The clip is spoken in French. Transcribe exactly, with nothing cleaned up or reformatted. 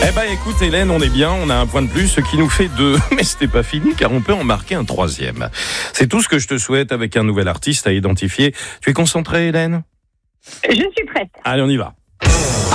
Eh ben écoute Hélène, on est bien, on a un point de plus, ce qui nous fait deux. Mais c'était pas fini car on peut en marquer un troisième. C'est tout ce que je te souhaite avec un nouvel artiste à identifier. Tu es concentrée Hélène ? Je suis prête. Allez, on y va.